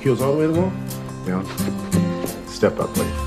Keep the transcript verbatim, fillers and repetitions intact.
heels all the way to the wall? You know, step up, please.